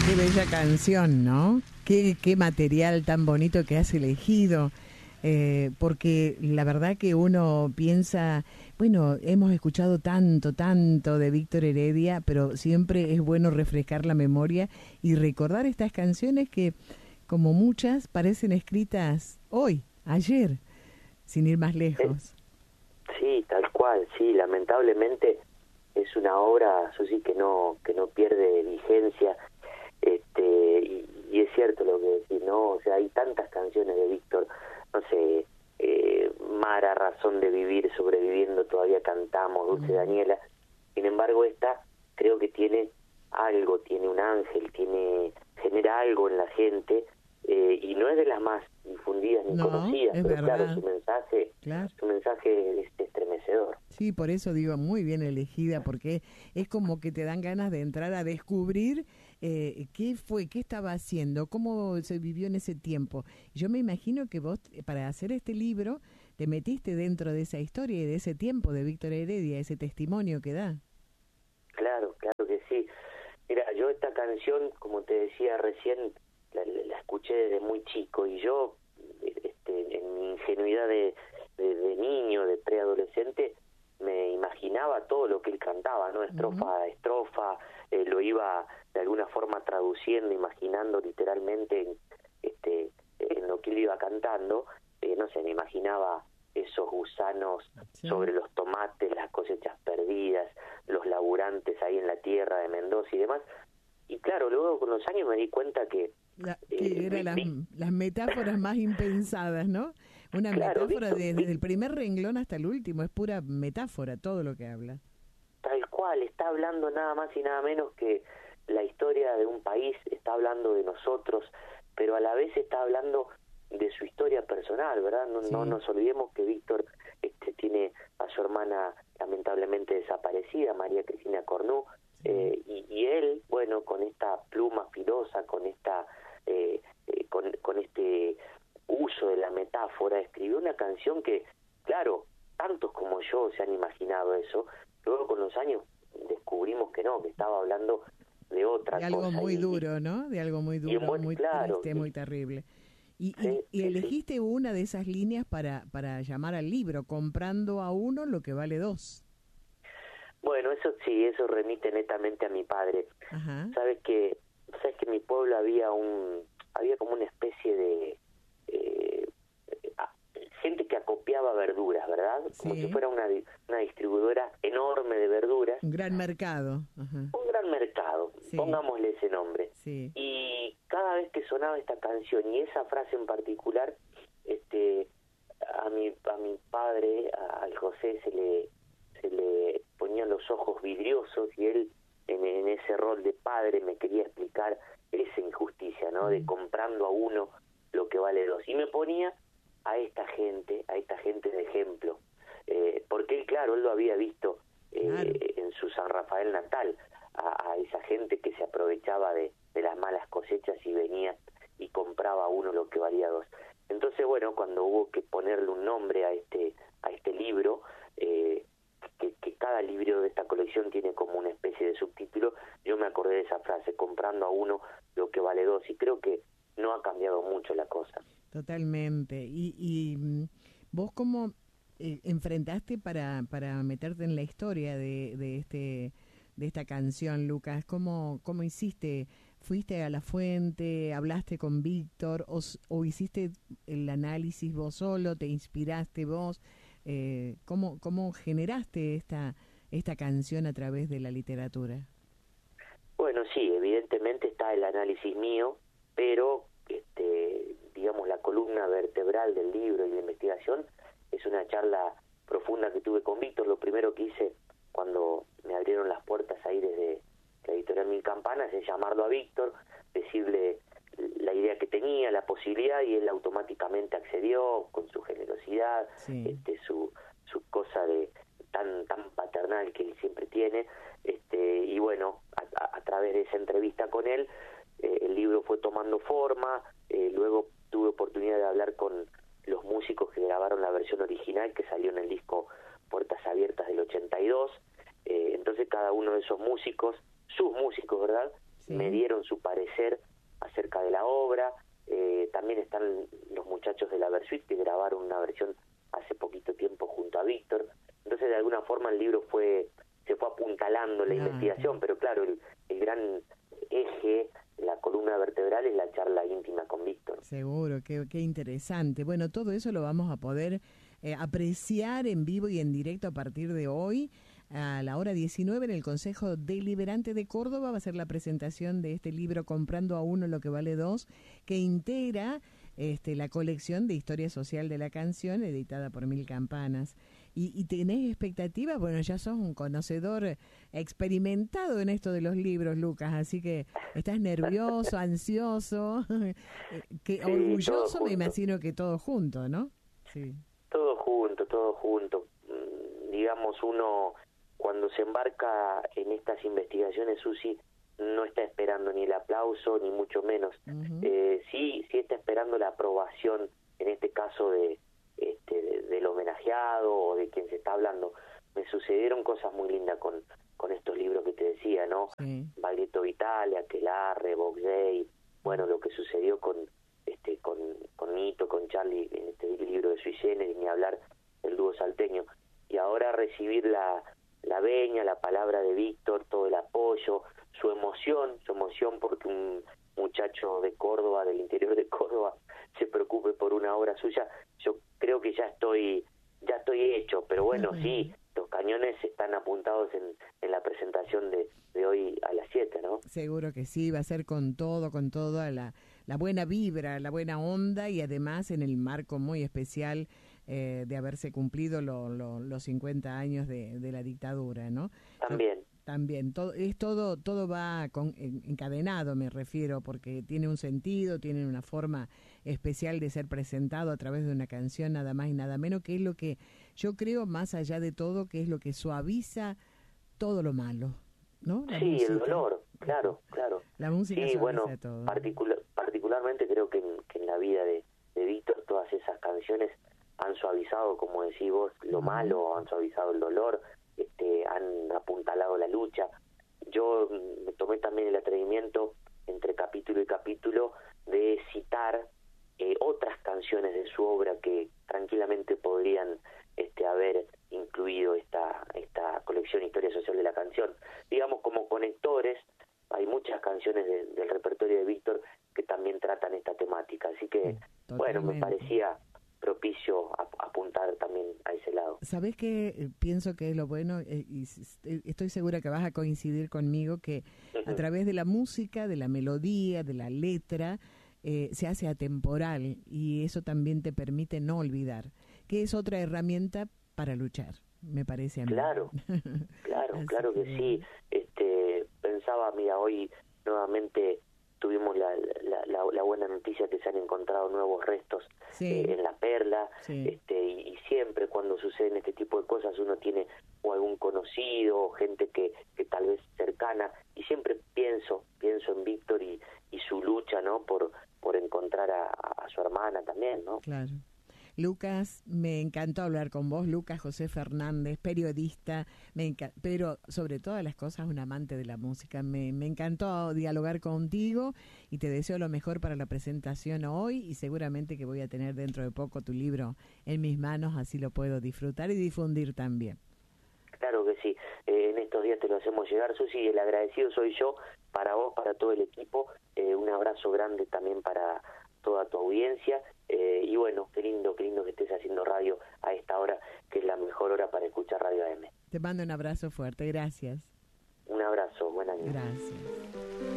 Qué bella canción, ¿no? Qué material tan bonito que has elegido. Porque la verdad que uno piensa, bueno, hemos escuchado tanto de Víctor Heredia, pero siempre es bueno refrescar la memoria y recordar estas canciones que, como muchas, parecen escritas hoy, ayer, sin ir más lejos. Sí, tal cual, sí, lamentablemente es una obra, Susi, que no pierde vigencia, y es cierto lo que decís, ¿no? O sea, hay tantas canciones de Víctor, no sé, Mara, Razón de Vivir, Sobreviviendo, Todavía Cantamos, Dulce Daniela. Sin embargo, esta creo que tiene algo, tiene un ángel, genera algo en la gente, y no es de las más difundidas ni conocidas, es pero verdad. claro, su mensaje es estremecedor. Sí, por eso digo, muy bien elegida, porque es como que te dan ganas de entrar a descubrir qué fue, qué estaba haciendo, cómo se vivió en ese tiempo. Yo me imagino que vos, para hacer este libro, te metiste dentro de esa historia y de ese tiempo de Víctor Heredia, ese testimonio que da. Claro que sí. Mira, yo esta canción, como te decía recién, la escuché desde muy chico, y yo, en mi ingenuidad de niño, de preadolescente, me imaginaba todo lo que él cantaba, ¿no? Estrofa a estrofa, lo iba de alguna forma traduciendo, imaginando literalmente en lo que él iba cantando. No sé, me imaginaba esos gusanos sobre los tomates, las cosechas perdidas, los laburantes ahí en la tierra de Mendoza y demás. Y claro, luego con los años me di cuenta que eran las metáforas más impensadas, ¿no? Una metáfora desde el primer renglón hasta el último, es pura metáfora todo lo que habla. Tal cual, está hablando nada más y nada menos que la historia de un país, está hablando de nosotros, pero a la vez está hablando de su historia personal, ¿verdad? No nos olvidemos que Víctor tiene a su hermana lamentablemente desaparecida, María Cristina Cornú, y él, bueno, con esta pluma filosa, con este uso de la metáfora, escribió una canción que, claro, tantos como yo se han imaginado eso. Luego con los años descubrimos que no, que estaba hablando de otra cosa. De algo muy duro, ¿no? De algo muy duro, muy triste, muy terrible. Y elegiste una de esas líneas para llamar al libro, comprando a uno lo que vale dos. Bueno, eso sí, eso remite netamente a mi padre. Ajá. Sabes que en mi pueblo había como una especie de gente que acopiaba verduras, ¿verdad? Como si fuera una distribuidora enorme de verduras. Un gran mercado. Ajá. Un gran mercado, pongámosle ese nombre. Sí. Y cada vez que sonaba esta canción y esa frase en particular, a mi padre, al José, se le ponían los ojos vidriosos, y él en ese rol de padre me quería explicar esa injusticia, ¿no? De comprando a uno lo que vale dos. Y me ponía a esta gente de ejemplo, porque él, claro, él lo había visto en su San Rafael natal, a esa gente que se aprovechaba de las malas cosechas y venía y compraba a uno lo que valía dos. Entonces, bueno, cuando hubo que ponerle un nombre a este libro, que cada libro de esta colección tiene como una especie de subtítulo, yo me acordé de esa frase, comprando a uno lo que vale dos, y creo que no ha cambiado mucho la cosa. Totalmente. Y vos cómo enfrentaste para meterte en la historia de esta canción, Lucas, ¿cómo hiciste? ¿Fuiste a la fuente, hablaste con Víctor o hiciste el análisis vos solo, te inspiraste vos? ¿Cómo generaste esta canción a través de la literatura? Bueno, sí, evidentemente está el análisis mío, pero digamos, la columna vertebral del libro y la investigación es una charla profunda que tuve con Víctor. Lo primero que hice cuando me abrieron las puertas ahí desde la editorial Mil Campanas es llamarlo a Víctor, decirle la idea que tenía, la posibilidad, y él automáticamente accedió con su generosidad, su cosa de tan paternal que él siempre tiene, y bueno, a través de esa entrevista con él, el libro fue tomando forma. Luego tuve oportunidad de hablar con los músicos que grabaron la versión original que salió en el disco Puertas Abiertas del 82. Entonces cada uno de esos músicos, sus músicos, ¿verdad?, me dieron su parecer acerca de la obra. También están los muchachos de la Versuit, que grabaron una versión hace poquito tiempo junto a Víctor. Entonces, de alguna forma, el libro se fue apuntalando la investigación, pero claro, el gran eje, la columna vertebral, es la charla íntima con Víctor. Seguro, qué interesante. Bueno, todo eso lo vamos a poder apreciar en vivo y en directo a partir de hoy. A la hora 19 en el Consejo Deliberante de Córdoba va a ser la presentación de este libro Comprando a uno lo que vale dos, que integra la colección de Historia Social de la Canción, editada por Mil Campanas. ¿Y tenés expectativas? Bueno, ya sos un conocedor experimentado en esto de los libros, Lucas, así que estás nervioso, ansioso, orgulloso, me imagino que todo junto, ¿no? Sí. Todo junto. Digamos, uno cuando se embarca en estas investigaciones, Susi, no está esperando ni el aplauso, ni mucho menos. Sí está esperando la aprobación, en este caso del homenajeado o de quien se está hablando. Me sucedieron cosas muy lindas con estos libros que te decía, ¿no? Sí. Baglietto Vitale, Aquelarre, Box Day, bueno, lo que sucedió con Nito, con Charlie, en este libro de Sui Generis, ni hablar del dúo salteño. Y ahora recibir la veña, la palabra de Víctor, todo el apoyo, su emoción porque un muchacho de Córdoba, del interior de Córdoba, se preocupe por una obra suya. Yo creo que ya estoy hecho, pero bueno, sí, los cañones están apuntados en la presentación de hoy a las 7, ¿no? Seguro que sí, va a ser con toda la buena vibra, la buena onda, y además en el marco muy especial de haberse cumplido los 50 años de la dictadura, ¿no? También, todo va encadenado, me refiero, porque tiene un sentido, tiene una forma especial de ser presentado a través de una canción, nada más y nada menos, que es lo que yo creo, más allá de todo, que es lo que suaviza todo lo malo, ¿no? La música. El dolor, claro. La música suaviza bueno, todo. particularmente creo que en la vida de Víctor, todas esas canciones han suavizado, como decís vos, lo malo, han suavizado el dolor, han apuntalado la lucha. Yo me tomé también el atrevimiento, entre capítulo y capítulo, de citar otras canciones de su obra que tranquilamente podrían haber incluido esta colección Historia Social de la Canción. Digamos, como conectores, hay muchas canciones del repertorio de Víctor que también tratan esta temática, así que, bueno, me parecía propicio apuntar también a ese lado. ¿Sabés qué? Pienso que es lo bueno, y estoy segura que vas a coincidir conmigo, que a través de la música, de la melodía, de la letra, se hace atemporal, y eso también te permite no olvidar, que es otra herramienta para luchar, me parece a mí. Claro que sí. Pensaba, mira, hoy nuevamente tuvimos la buena noticia que se han encontrado nuevos restos en La Perla, y siempre cuando suceden este tipo de cosas uno tiene o algún conocido o gente que tal vez cercana, y siempre pienso en Víctor y su lucha, ¿no? por encontrar a su hermana también, ¿no? Claro. Lucas, me encantó hablar con vos. Lucas José Fernández, periodista, pero sobre todas las cosas un amante de la música. Me encantó dialogar contigo y te deseo lo mejor para la presentación hoy, y seguramente que voy a tener dentro de poco tu libro en mis manos, así lo puedo disfrutar y difundir también. Claro que sí, en estos días te lo hacemos llegar, Susi, y el agradecido soy yo, para vos, para todo el equipo. Un abrazo grande también para toda tu audiencia, y bueno, qué lindo que estés haciendo radio a esta hora, que es la mejor hora para escuchar Radio AM. Te mando un abrazo fuerte, gracias. Un abrazo, buen año. Gracias.